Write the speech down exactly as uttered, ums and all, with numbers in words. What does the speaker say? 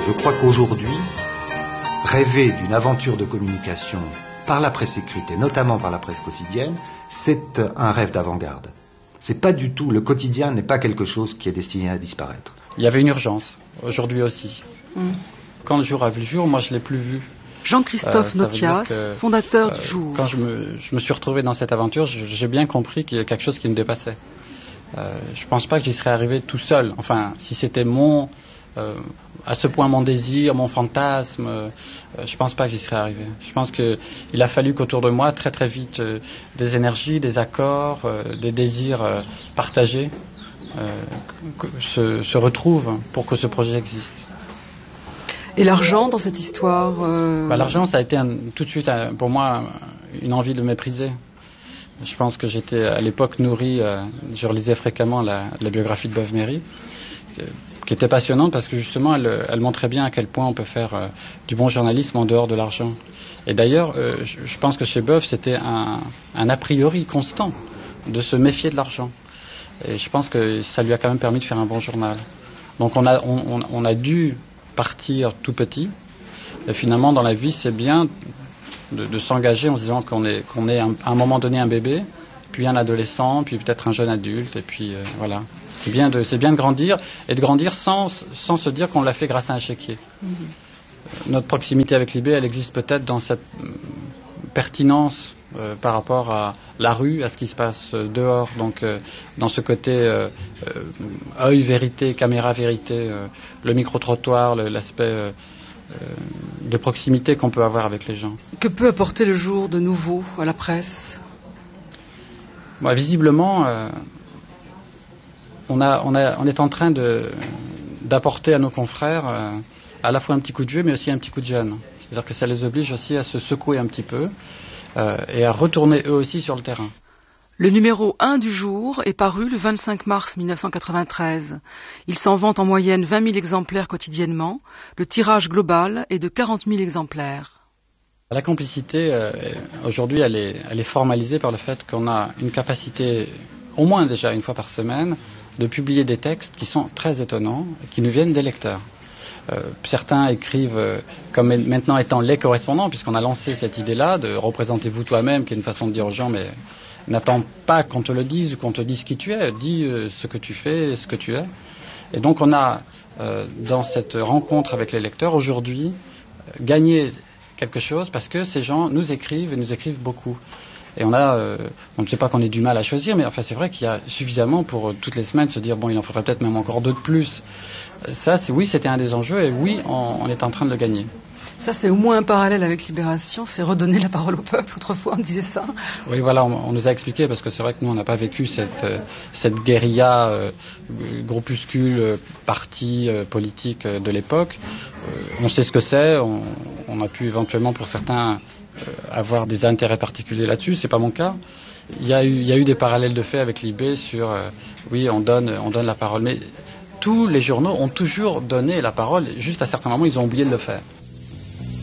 Je crois qu'aujourd'hui, rêver d'une aventure de communication par la presse écrite, et notamment par la presse quotidienne, c'est un rêve d'avant-garde. C'est pas du tout, le quotidien n'est pas quelque chose qui est destiné à disparaître. Il y avait une urgence, aujourd'hui aussi. Mmh. Quand le jour a vu le jour, moi je l'ai plus vu. Jean-Christophe Euh, Notias, que, fondateur euh, du Jour. Quand je me, je me suis retrouvé dans cette aventure, j'ai bien compris qu'il y a quelque chose qui me dépassait. Euh, je pense pas que j'y serais arrivé tout seul. Enfin, si c'était mon, euh, à ce point mon désir, mon fantasme, euh, je pense pas que j'y serais arrivé. Je pense que il a fallu qu'autour de moi, très très vite, euh, des énergies, des accords, euh, des désirs euh, partagés euh, se, se retrouvent pour que ce projet existe. Et l'argent dans cette histoire euh... bah, L'argent, ça a été un, tout de suite un, pour moi une envie de mépriser. Je pense que j'étais à l'époque nourri, euh, je relisais fréquemment la, la biographie de Beuve-Méry, euh, qui était passionnante parce que justement elle, elle montrait bien à quel point on peut faire euh, du bon journalisme en dehors de l'argent. Et d'ailleurs, euh, je, je pense que chez Beuve, c'était un, un a priori constant de se méfier de l'argent. Et je pense que ça lui a quand même permis de faire un bon journal. Donc on a, on, on a dû partir tout petit. Et finalement, dans la vie, c'est bien de, de s'engager en se disant qu'on est, qu'on est un, à un moment donné un bébé, puis un adolescent, puis peut-être un jeune adulte, et puis euh, voilà. C'est bien, de, c'est bien de grandir, et de grandir sans, sans se dire qu'on l'a fait grâce à un chéquier. Mm-hmm. Notre proximité avec Libé, elle existe peut-être dans cette pertinence euh, par rapport à la rue, à ce qui se passe euh, dehors, donc euh, dans ce côté euh, euh, œil vérité, caméra vérité, euh, le micro-trottoir, le, l'aspect euh, euh, de proximité qu'on peut avoir avec les gens. Que peut apporter le Jour de nouveau à la presse ? Bon, visiblement, euh, on, a, on, a, on est en train de, d'apporter à nos confrères euh, à la fois un petit coup de vieux, mais aussi un petit coup de jeune. C'est-à-dire que ça les oblige aussi à se secouer un petit peu euh, et à retourner eux aussi sur le terrain. Le numéro un du Jour est paru le vingt-cinq mars mille neuf cent quatre-vingt-treize. Il s'en vend en moyenne vingt mille exemplaires quotidiennement. Le tirage global est de quarante mille exemplaires. La complicité, euh, aujourd'hui, elle est, elle est formalisée par le fait qu'on a une capacité, au moins déjà une fois par semaine, de publier des textes qui sont très étonnants, qui nous viennent des lecteurs. Euh, certains écrivent euh, comme maintenant étant les correspondants, puisqu'on a lancé cette idée-là de représentez-vous toi-même, qui est une façon de dire aux gens, mais n'attends pas qu'on te le dise ou qu'on te dise qui tu es, dis euh, ce que tu fais, ce que tu es. Et donc on a, euh, dans cette rencontre avec les lecteurs, aujourd'hui, euh, gagné quelque chose parce que ces gens nous écrivent et nous écrivent beaucoup. Et on a, euh, on ne sait pas qu'on ait du mal à choisir, mais enfin c'est vrai qu'il y a suffisamment pour euh, toutes les semaines se dire bon, il en faudrait peut-être même encore deux de plus. Ça, c'est, oui, c'était un des enjeux et oui, on, on est en train de le gagner. Ça, c'est au moins un parallèle avec Libération, c'est redonner la parole au peuple. Autrefois, on disait ça. Oui, voilà, on, on nous a expliqué, parce que c'est vrai que nous, on n'a pas vécu cette, euh, cette guérilla, euh, groupuscule, euh, parti euh, politique euh, de l'époque. Euh, on sait ce que c'est, on, on a pu éventuellement, pour certains, euh, avoir des intérêts particuliers là-dessus, c'est pas mon cas. Il y a eu, il y a eu des parallèles de fait avec Libé sur, euh, oui, on donne, on donne la parole, mais tous les journaux ont toujours donné la parole, juste à certains moments, ils ont oublié de le faire.